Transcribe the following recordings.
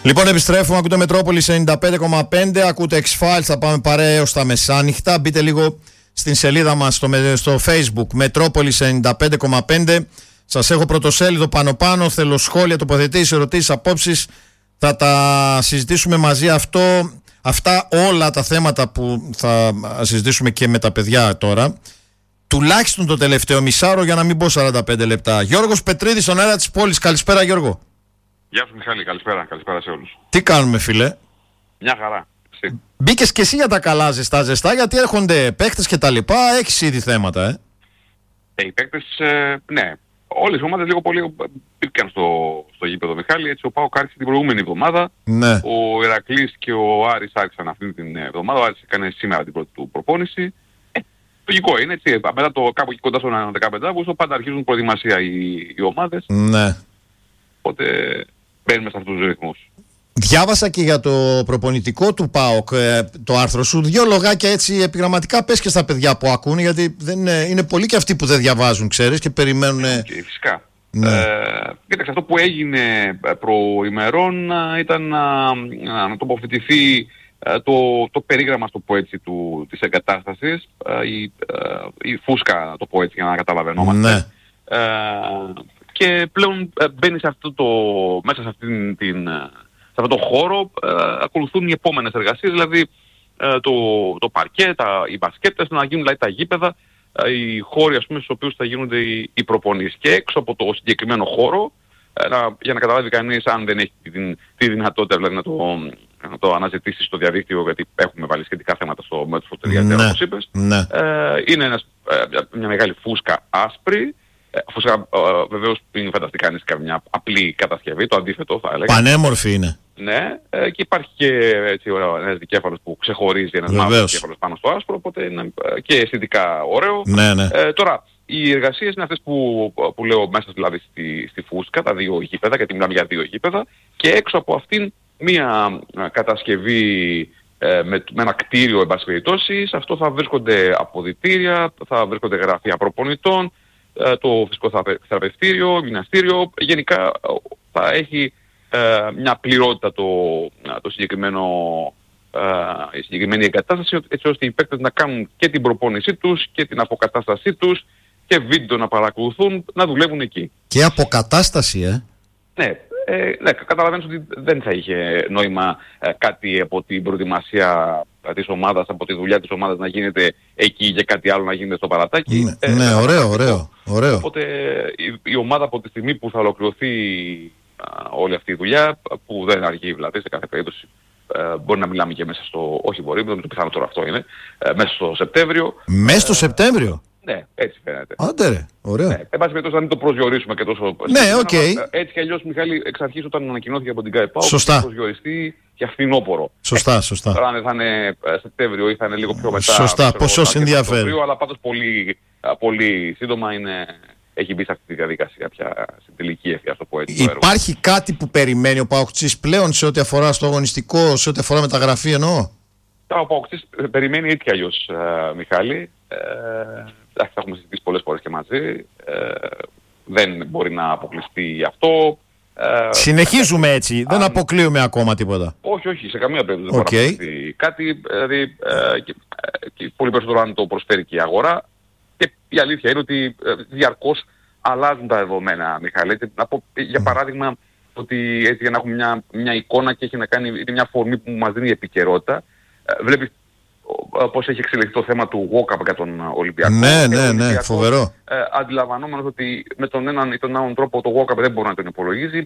Λοιπόν, επιστρέφουμε. Ακούτε Μετρόπολη 95,5. Ακούτε X-Files. Θα πάμε παρέα έως τα μεσάνυχτα. Μπείτε λίγο στην σελίδα μας στο Facebook Μετρόπολη 95,5. Σας έχω πρωτοσέλιδο πάνω. Θέλω σχόλια, τοποθετήσεις, ερωτήσεις, απόψεις. Θα τα συζητήσουμε μαζί αυτά όλα τα θέματα που θα συζητήσουμε και με τα παιδιά τώρα. Τουλάχιστον το τελευταίο μισάρο, για να μην πω 45 λεπτά. Γιώργος Πετρίδης, στον αέρα της πόλης. Καλησπέρα, Γιώργο. Γεια σου Μιχάλη, καλησπέρα σε όλους. Τι κάνουμε, φίλε? Μια χαρά. Μπήκες και εσύ για τα καλά ζεστά, γιατί έρχονται παίκτες και τα λοιπά. Έχεις ήδη θέματα, Οι παίκτες, ναι. Όλες οι ομάδες λίγο πολύ μπήκαν στο γήπεδο, Μιχάλη. Έτσι ο ΠΑΟΚ άρχισε την προηγούμενη εβδομάδα. Ναι. Ο Ηρακλής και ο Άρης άρχισαν αυτή την εβδομάδα. Ο Άρης έκανε σήμερα την πρώτη του προπόνηση. Λογικό είναι, έτσι. Μετά κάπου εκεί κοντά στον 15 Αύγουστο πάντα αρχίζουν προετοιμασία οι ομάδες. Ναι. Οπότε μπαίνουμε σε αυτούς τους ρυθμούς. Διάβασα και για το προπονητικό του ΠΑΟΚ το άρθρο σου. 2 λογάκια έτσι επιγραμματικά πες και στα παιδιά που ακούνε, γιατί είναι πολλοί και αυτοί που δεν διαβάζουν, ξέρεις, και περιμένουν. Φυσικά. Ναι. Κοίταξε, αυτό που έγινε προημερών ήταν να τοποθετηθεί το περίγραμμα, στο πω έτσι, της εγκατάστασης, η φούσκα, να το πω έτσι, για να καταλαβαίνόμαστε. Ναι. Και πλέον μπαίνει μέσα σε σε αυτό το χώρο, ακολουθούν οι επόμενες εργασίες, δηλαδή το παρκέ, οι μπασκέτες, να γίνουν δηλαδή τα γήπεδα, οι χώροι, ας πούμε, στους οποίους θα γίνονται οι προπονήσεις. Και έξω από το συγκεκριμένο χώρο, για να καταλάβει κανείς, αν δεν έχει τη δυνατότητα δηλαδή, να το αναζητήσει στο διαδίκτυο, γιατί έχουμε βάλει σχετικά θέματα στο Metro.gr, όπως είπες, είναι μια μεγάλη φούσκα άσπρη. Φούσκα, βεβαίως μην φανταστεί κανείς καμιά απλή κατασκευή, το αντίθετο θα έλεγα. Πανέμορφη είναι. Ναι, και υπάρχει και έτσι ένας δικέφαλος που ξεχωρίζει, ένας μαύρος δικέφαλος πάνω στο άσπρο, οπότε είναι και αισθητικά ωραίο. Ναι, ναι. Τώρα, οι εργασίες είναι αυτές που λέω μέσα δηλαδή στη φούσκα, τα 2 γήπεδα, γιατί μιλάμε για 2 γήπεδα, και έξω από αυτήν μία κατασκευή με ένα κτίριο, εν πάση περιπτώσει. Σε αυτό θα βρίσκονται αποδυτήρια, θα βρίσκονται γραφεία προπονητών, το φυσικό θεραπευτήριο, γυμναστήριο. Γενικά θα έχει μια πληρότητα η συγκεκριμένη εγκατάσταση, έτσι ώστε οι παίκτες να κάνουν και την προπόνησή τους και την αποκατάστασή τους και βίντεο να παρακολουθούν, να δουλεύουν εκεί. Και αποκατάσταση, Ναι, καταλαβαίνεις ότι δεν θα είχε νόημα κάτι από την προετοιμασία της ομάδας, από τη δουλειά της ομάδας να γίνεται εκεί και κάτι άλλο να γίνεται στο παρατάκι. Ναι, ωραίο. Οπότε η ομάδα από τη στιγμή που θα ολοκληρωθεί όλη αυτή η δουλειά, που δεν αργεί δηλαδή σε κάθε περίπτωση, μπορεί να μιλάμε και μέσα όχι μπορεί, το πιθανότερο αυτό είναι, μέσα στο Σεπτέμβριο. Μέσα στο Σεπτέμβριο? Ναι, έτσι φαίνεται. Άντε ρε, ωραίο. Ναι, εν πάση περιπτώσει, να μην το προσδιορίσουμε και τόσο. Ναι, οκ. Έτσι κι αλλιώς, Μιχάλη, εξ αρχής όταν ανακοινώθηκε από την ΚΑΕΠΑΟ, θα προσδιοριστεί για φθινόπωρο. Σωστά. Τώρα αν θα είναι Σεπτέμβριο ή θα είναι λίγο πιο μετά. Σωστά, ποσός ενδιαφέρει. Αλλά πάντως πολύ σύντομα έχει μπει σε αυτή τη διαδικασία πια στην τελική ευθεία, ας το πω έτσι. Υπάρχει κάτι που περιμένει ο ΠΑΟΚτσής πλέον σε ό,τι αφορά στο αγωνιστικό, σε ό,τι αφορά μεταγραφή εννοώ? Ο ΠΑΟΚτσής περιμένει έτσι κι αλλιώς, Μιχάλη. Θα έχουμε συζητήσει πολλές φορές και μαζί. Δεν μπορεί να αποκλειστεί αυτό. Συνεχίζουμε έτσι, δεν αποκλείουμε ακόμα τίποτα. Όχι, σε καμία περίπτωση δεν μπορεί να αποκλειστεί κάτι. Δηλαδή, και πολύ περισσότερο αν το προσφέρει και η αγορά. Και η αλήθεια είναι ότι διαρκώς αλλάζουν τα δεδομένα, Μιχάλη. Να πω για παράδειγμα ότι έτσι, για να έχουμε μια εικόνα και έχει να κάνει, είναι μια φορμή που μας δίνει επικαιρότητα. Βλέπεις πώς έχει εξελιχθεί το θέμα του walk-up για τον Ολυμπιακό. Ναι, φοβερό. Αντιλαμβανόμενος ότι με τον έναν ή τον άλλον τρόπο το walk-up δεν μπορεί να τον υπολογίζει,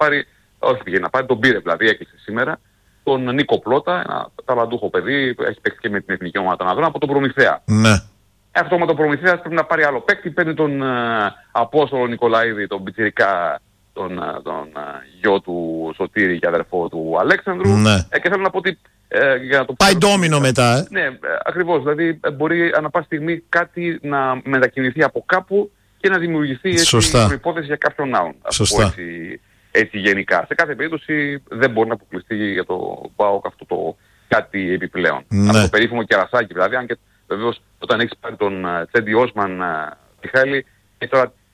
τον πήρε δηλαδή, έκλεισε σήμερα, τον Νίκο Πλότα, ένα ταλαντούχο παιδί, έχει παίξει και με την εθνική ομάδα των Ανδρών, από τον Προμηθέα. Ναι. Αυτό με τον Προμηθέα πρέπει να πάρει άλλο παίκτη, παίρνει τον Απόστολο Νικολαίδη, τον πιτσιρικά, τον γιο του Σωτήρη και αδερφό του Αλέξανδρου. Ναι. Και θέλω να πω ότι για να το πάει ντόμινο μετά. Ναι, ακριβώς. Δηλαδή μπορεί ανά πάση στιγμή κάτι να μετακινηθεί από κάπου και να δημιουργηθεί προϋπόθεση για κάποιον άλλον. Σωστά. Έτσι γενικά. Σε κάθε περίπτωση δεν μπορεί να αποκλειστεί για το ΠΑΟΚ αυτό το κάτι επιπλέον. Ναι. Αυτό το περίφημο κερασάκι δηλαδή, αν και βεβαίως όταν έχεις πάρει τον Τσέντι Όσμαν, Μιχάλη, και τώρα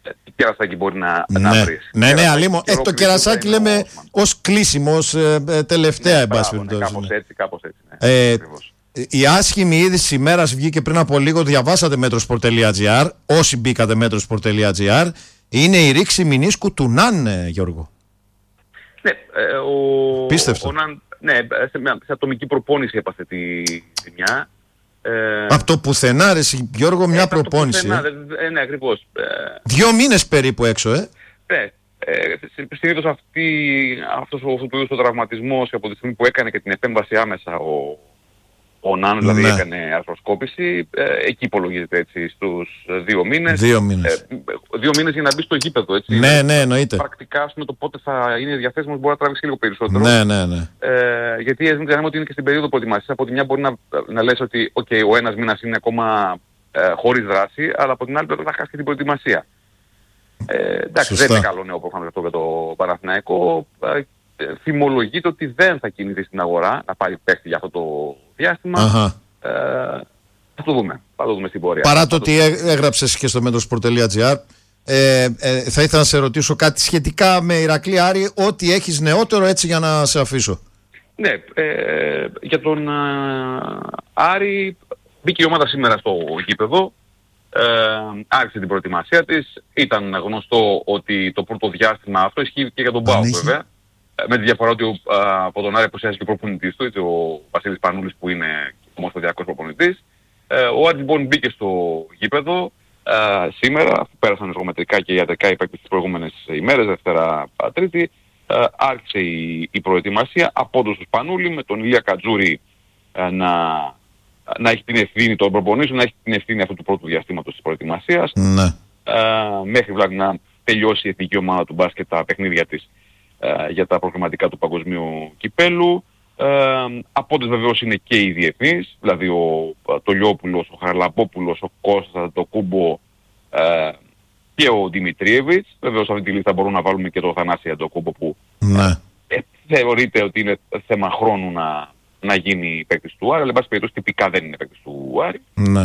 τι κερασάκι μπορεί να βρεις. Ναι, αλλήμον. Το κερασάκι λέμε ως κλείσιμο, ως τελευταία, εν πάση περιπτώσει. Κάπως έτσι. Ναι. Η άσχημη είδηση της ημέρας βγήκε πριν από λίγο, διαβάσατε metrosport.gr, όσοι μπήκατε metrosport.gr, είναι η ρήξη μηνίσκου του Ναν, Γιώργο. Ναι, πίστευτο. Σε ατομική προπόνηση έπαθε τη ζημιά. Από το πουθενά, ρε Γιώργο, μια προπόνηση. Ναι, ακριβώς. 2 μήνες περίπου έξω, Ναι. Συνήθως αυτός ο τραυματισμός από τη στιγμή που έκανε και την επέμβαση άμεσα ο Ναν, δηλαδή έκανε αρθροσκόπηση, εκεί υπολογίζεται έτσι στους 2 μήνες. 2 μήνες. 2 μήνες για να μπει στο γήπεδο, έτσι. Ναι, εννοείται. Πρακτικά, με το πότε θα είναι διαθέσιμος μπορεί να τραβήξει λίγο περισσότερο. Ναι. Γιατί δεν ξέρουμε ότι είναι και στην περίοδο προετοιμασίας. Από τη μια μπορεί να λες ότι ο ένας μήνας είναι ακόμα χωρίς δράση, αλλά από την άλλη πρέπει να χάσει και την προετοιμασία. Εντάξει, δεν είναι καλό νέο προφανώς αυτό για το Παναθηναϊκό. Θυμολογείται ότι δεν θα κινηθεί στην αγορά να πάρει παίκτη για αυτό το διάστημα. Θα το δούμε στην πορεία. Παρά το ότι έγραψες και στο metrosport.gr, θα ήθελα να σε ρωτήσω κάτι σχετικά με Ηρακλή Άρη, ό,τι έχεις νεότερο, έτσι, για να σε αφήσω. Ναι, για τον Άρη μπήκε η ομάδα σήμερα στο γήπεδο, άρχισε την προετοιμασία της. Ήταν γνωστό ότι το πρώτο διάστημα, αυτό ισχύει και για τον ΠΑΟΚ βέβαια, με τη διαφορά ότι από τον Άρη αποσιάζει και ο προπονητής του, έτσι, ο Βασίλης Πανούλης που είναι ομοσπονδιακός προπονητής. Ο Άρης λοιπόν μπήκε στο γήπεδο σήμερα, αφού πέρασαν εργομετρικά και ιατρικά οι παίκτες τις προηγούμενες ημέρες, Δευτέρα, Τρίτη. Άρχισε η προετοιμασία από τον Σπανούλη με τον Ηλία Κατζούρη να έχει την ευθύνη των προπονήσεων, να έχει την ευθύνη αυτού του πρώτου διαστήματος της προετοιμασίας. Μέχρι δηλαδή να τελειώσει η εθνική ομάδα του μπάσκετ τα παιχνίδια της για τα προγραμματικά του παγκοσμίου κυπέλου. Απόντες βεβαίως είναι και οι διεθνείς, δηλαδή ο Τολιόπουλος, ο Χαρλαπόπουλος, ο Κώστας, το Κούμπο και ο Δημητρίεβιτς. Βεβαίως σε αυτή τη λίστα μπορούμε να βάλουμε και το Θανάση Αντοκούμπο που θεωρείται ότι είναι θέμα χρόνου να γίνει παίκτης του Άρη, αλλά εν πάση περιπτώσει τυπικά δεν είναι παίκτης του Άρη.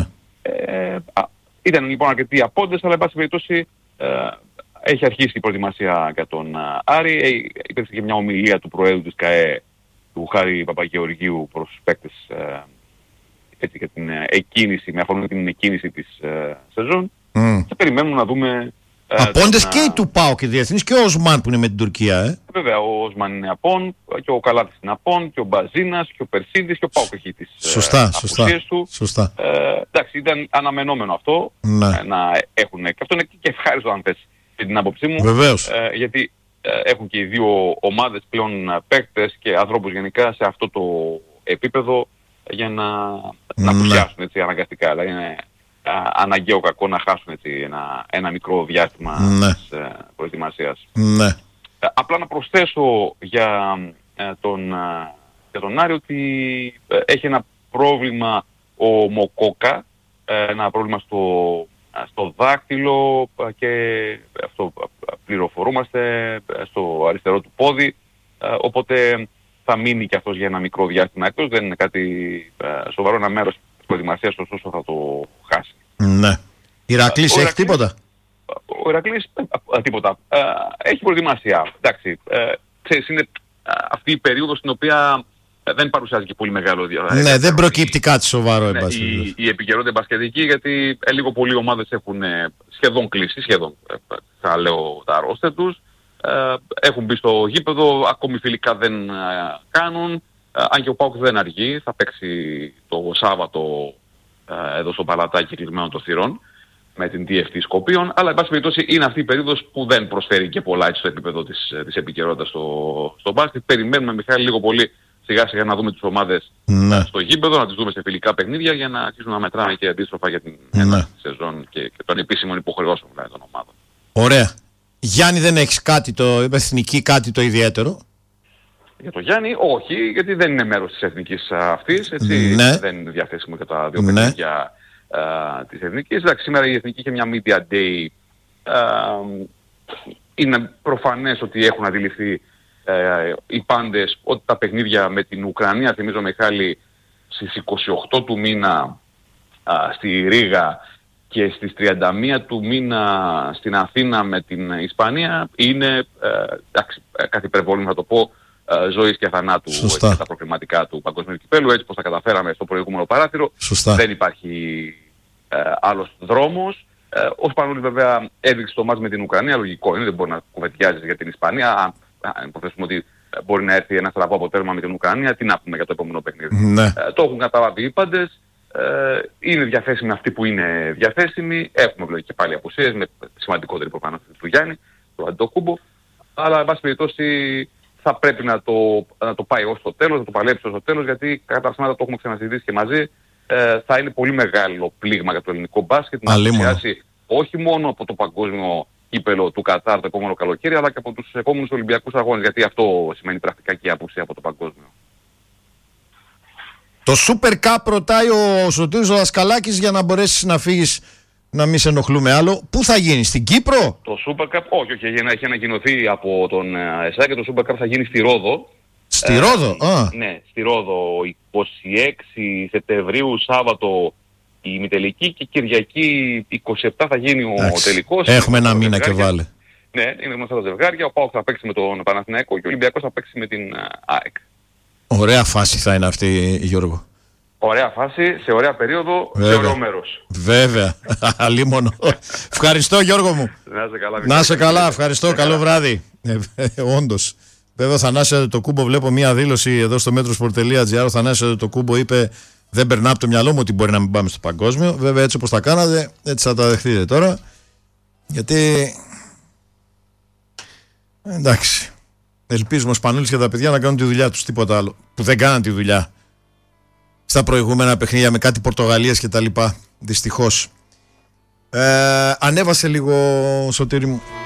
Ήταν λοιπόν αρκετοί απόντες, αλλά εν πάση περιπτώσει έχει αρχίσει η προετοιμασία για τον Άρη. Υπήρξε και μια ομιλία του Προέδρου της ΚΑΕ, του Χάρη Παπαγεωργίου, προς τους παίκτες έτσι, για την εκκίνηση, με αφορμή την εκκίνηση της σεζόν. Και περιμένουμε να δούμε... Απόντες και του ΠΑΟΚ και διεθνείς, και ο Οσμάν που είναι με την Τουρκία. Βέβαια, ο Οσμάν είναι απόν, και ο Καλάτης είναι απόν, και ο Μπαζίνας, και ο Περσίδης, και ο ΠΑΟΚ έχει τις απουσίες του. Σωστά. Εντάξει, ήταν αναμενόμενο αυτό, να έχουν, και αυτό είναι και ευχάριστο αν θες την άποψή μου. Βεβαίως. Γιατί έχουν και οι δύο ομάδες πλέον παίκτες και ανθρώπους γενικά σε αυτό το επίπεδο για να απουσιάσουν έτσι αναγκαστικά. Δηλαδή είναι αναγκαίο κακό να χάσουν έτσι ένα μικρό διάστημα της προετοιμασίας. Απλά να προσθέσω για τον Άρη ότι έχει ένα πρόβλημα ο Μοκόκα, ένα πρόβλημα στο δάκτυλο, και αυτό πληροφορούμαστε, στο αριστερό του πόδι, οπότε θα μείνει και αυτός για ένα μικρό διάστημα εκτός. Δεν είναι κάτι σοβαρό, ένα μέρος της προετοιμασίας, ωστόσο θα το χάσει. Ναι. Ηρακλής έχει τίποτα? Ο Ηρακλής τίποτα. Έχει προετοιμασία. Εντάξει, ξέρεις, είναι αυτή η περίοδος στην οποία δεν παρουσιάζει και πολύ μεγάλο διάστημα. Ναι, δεν προκύπτει κάτι σοβαρό. Η επικαιρότητα μπασκετική, γιατί λίγο πολλοί ομάδες έχουν σχεδόν κλείσει, θα λέω τα ρόστερ τους. Έχουν μπει στο γήπεδο, ακόμη φιλικά δεν κάνουν. Αν και ο ΠΑΟΚ δεν αργεί, θα παίξει το Σάββατο εδώ στο Παλατάκι κλεισμένο των θυρών με την DFT Σκοπίων, αλλά εν πάση περιπτώσει είναι αυτή η περίοδος που δεν προσφέρει και πολλά έτσι στο επίπεδο της επικαιρότητας στο μπάσκετ. Περιμένουμε, Μιχάλη, λίγο πολύ σιγά σιγά να δούμε τις ομάδες στο γήπεδο, να τις δούμε σε φιλικά παιχνίδια για να αρχίσουν να μετράμε και αντίστροφα για την σεζόν και των επίσημων υποχρεώσεων των ομάδων. Ωραία. Γιάννη, δεν έχεις κάτι εθνική, κάτι το ιδιαίτερο? Για το Γιάννη, όχι, γιατί δεν είναι μέρος της εθνικής αυτής, έτσι, δεν είναι διαθέσιμο για τα δύο παιχνίδια της εθνικής. Εντάξει, σήμερα η εθνική είχε μια media day. Είναι προφανές ότι έχουν αντιληφθεί οι πάντες ότι τα παιχνίδια με την Ουκρανία, θυμίζω, Μιχάλη, στις 28 του μήνα στη Ρήγα, και στις 31 του μήνα στην Αθήνα με την Ισπανία είναι, κάθε υπερβολή θα το πω, ζωής και θανάτου για τα προκριματικά του παγκοσμίου κυπέλλου, έτσι πως τα καταφέραμε στο προηγούμενο παράθυρο. Σωστά. Δεν υπάρχει άλλος δρόμος. Ο Σπανούλης βέβαια έδειξε το μάτς με την Ουκρανία, λογικό είναι, δεν μπορεί να κουβεντιάζει για την Ισπανία. Αν υποθέσουμε ότι μπορεί να έρθει ένα στραβό αποτέλεσμα με την Ουκρανία, τι να πούμε για το επόμενο παιχνίδι. Ναι. Το έχουν καταλάβει οι πάντες. Είναι διαθέσιμοι αυτοί που είναι διαθέσιμοι. Έχουμε βλέπει και πάλι απουσίες με σημαντικότερη προφανώς του Γιάννη, του Αντιτοκούμπο. Αλλά εν πάση περιπτώσει θα πρέπει να το πάει ως το τέλος, να το παλέψει ως το τέλος, γιατί κατά ψέματα το έχουμε ξανασυζητήσει και μαζί. Θα είναι πολύ μεγάλο πλήγμα για το ελληνικό μπάσκετ να απουσιάσει όχι μόνο από το παγκόσμιο κύπελλο του Κατάρ το επόμενο καλοκαίρι, αλλά και από τους επόμενους Ολυμπιακούς αγώνες, γιατί αυτό σημαίνει πρακτικά και η απουσία από το παγκόσμιο. Το Super Cup ρωτάει ο Σωτήρης ο Δασκαλάκης, για να μπορέσεις να φύγεις, να μην σε ενοχλούμε άλλο. Πού θα γίνει, στην Κύπρο? Το Super Cup, όχι, έχει ανακοινωθεί από τον ΕΣΑ και το Super Cup θα γίνει στη Ρόδο. Στη Ρόδο, Ναι, στη Ρόδο, 26 Σεπτεμβρίου, Σάββατο η ημιτελική και Κυριακή 27 θα γίνει ο τελικός. Έχουμε ένα μήνα και βάλε. Ναι, είναι γνωστά τα ζευγάρια. Ο ΠΑΟΚ θα παίξει με τον Παναθηναϊκό και ο Ολυμπιακός θα παίξει με την ΑΕΚ. Ωραία φάση θα είναι αυτή, Γιώργο. Ωραία φάση, σε ωραία περίοδο, σε ωραίο μέρος. Βέβαια, αλίμονο. Ευχαριστώ, Γιώργο μου. Να είσαι καλά, ευχαριστώ, καλό βράδυ. Όντως. Βέβαια ο Θανάσης Αντετοκούμπο, βλέπω μία δήλωση εδώ στο metrosport.gr. Ο Θανάσης Αντετοκούμπο είπε: δεν περνά από το μυαλό μου ότι μπορεί να μην πάμε στο παγκόσμιο. Βέβαια, έτσι όπως τα κάνατε, έτσι θα τα δεχτείτε τώρα. Γιατί. Εντάξει. Ελπίζουμε ο Σπανούλης και τα παιδιά να κάνουν τη δουλειά τους. Τίποτα άλλο. Που δεν κάναν τη δουλειά στα προηγούμενα παιχνίδια με κάτι Πορτογαλίας και τα λοιπά. Δυστυχώς. Ανέβασε λίγο, Σωτήρη μου.